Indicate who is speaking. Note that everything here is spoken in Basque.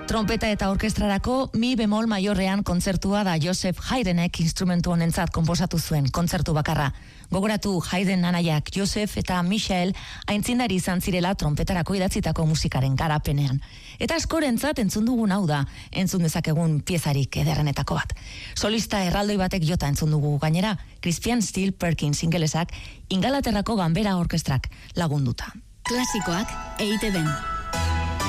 Speaker 1: Trompeta eta orkestrarako mi bemol maiorrean kontzertua da Joseph Haydnek instrumentu honentzat konposatu zuen kontzertu bakarra. Gogoratu Haydn anaiak Joseph eta Michael aintzindari izan zirela trompetarako idatzitako musikaren garapenean. Eta askorentzat entzun dugun hau da, entzun dezakegun piezarik ederrenetako bat. Solista erraldoi batek jota entzun dugu gainera, Crispian Steele Perkins ingelesak Ingalaterrako Ganbera Orkestrak lagunduta.
Speaker 2: Klasikoak EITB-n.